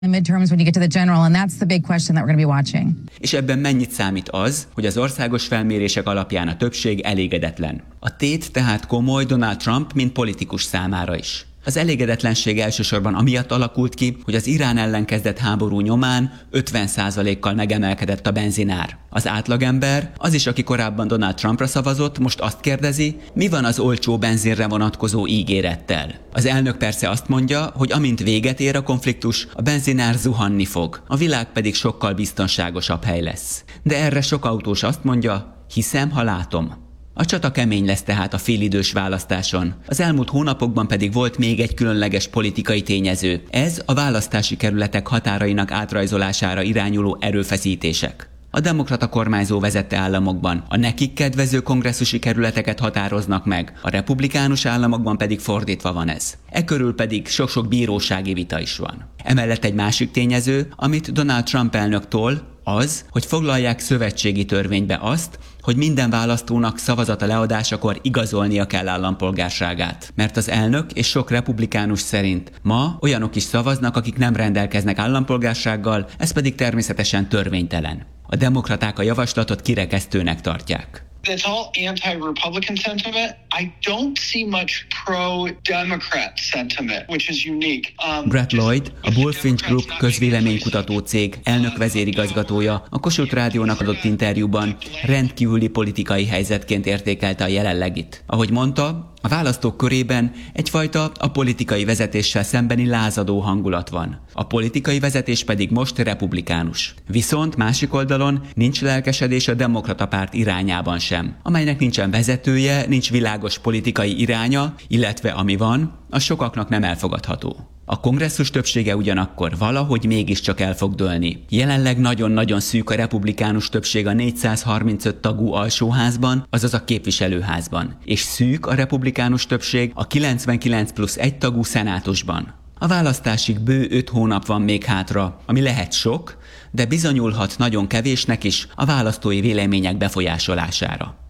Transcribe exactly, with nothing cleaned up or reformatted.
The midterms when you get to the general, and that's the big question that we're going to be watching. És ebben mennyit számít az, hogy az országos felmérések alapján a többség elégedetlen. A tét tehát komoly Donald Trump, mint politikus számára is. Az elégedetlenség elsősorban amiatt alakult ki, hogy az Irán ellen kezdett háború nyomán ötven százalékkal megemelkedett a benzinár. Az átlagember, az is, aki korábban Donald Trumpra szavazott, most azt kérdezi, mi van az olcsó benzinre vonatkozó ígérettel. Az elnök persze azt mondja, hogy amint véget ér a konfliktus, a benzinár zuhanni fog, a világ pedig sokkal biztonságosabb hely lesz. De erre sok autós azt mondja, hiszem, ha látom. A csata kemény lesz tehát a félidős választáson. Az elmúlt hónapokban pedig volt még egy különleges politikai tényező. Ez a választási kerületek határainak átrajzolására irányuló erőfeszítések. A demokrata kormányzó vezette államokban a nekik kedvező kongresszusi kerületeket határoznak meg, a republikánus államokban pedig fordítva van ez. E körül pedig sok-sok bírósági vita is van. Emellett egy másik tényező, amit Donald Trump elnök tol, az, hogy foglalják szövetségi törvénybe azt, hogy minden választónak szavazata leadásakor igazolnia kell állampolgárságát. Mert az elnök és sok republikánus szerint ma olyanok is szavaznak, akik nem rendelkeznek állampolgársággal, ez pedig természetesen törvénytelen. A demokraták a javaslatot kirekesztőnek tartják. It's all anti-Republican sentiment. I don't see much pro-Democrat sentiment, which is unique. Um, Brett Lloyd, a Bullfinch Group közvéleménykutató cég elnök vezérigazgatója a Kossuth Rádiónak adott interjúban rendkívüli politikai helyzetként értékelte a jelenlegit. Ahogy mondta, a választók körében egyfajta a politikai vezetéssel szembeni lázadó hangulat van. A politikai vezetés pedig most republikánus. Viszont másik oldalon nincs lelkesedés a demokrata párt irányában sem, amelynek nincsen vezetője, nincs világos politikai iránya, illetve ami van, az sokaknak nem elfogadható. A kongresszus többsége ugyanakkor valahogy mégiscsak el fog dőlni. Jelenleg nagyon-nagyon szűk a republikánus többség a négyszázharmincöt tagú alsóházban, azaz a képviselőházban, és szűk a republikánus többség a kilencvenkilenc plusz egy tagú szenátusban. A választásig bő öt hónap van még hátra, ami lehet sok, de bizonyulhat nagyon kevésnek is a választói vélemények befolyásolására.